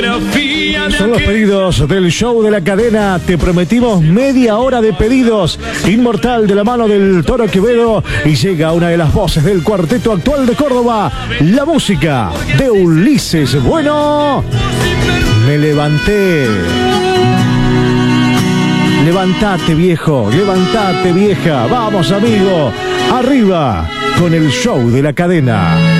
Son los pedidos del show de la cadena. Te prometimos media hora de pedidos. Inmortal de la mano del Toro Quevedo. Y llega una de las voces del cuarteto actual de Córdoba. La música de Ulises Bueno. Me levanté. Levantate, viejo. Levantate, vieja. Vamos, amigo. Arriba con el show de la cadena.